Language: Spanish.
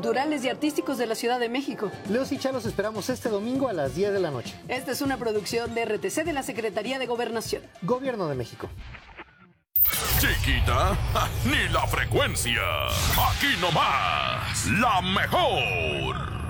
culturales y artísticos de la Ciudad de México. Leos y Cha los esperamos este domingo a las 10 de la noche. Esta es una producción de RTC de la Secretaría de Gobernación. Gobierno de México. Chiquita, ni la frecuencia. Aquí nomás, la mejor.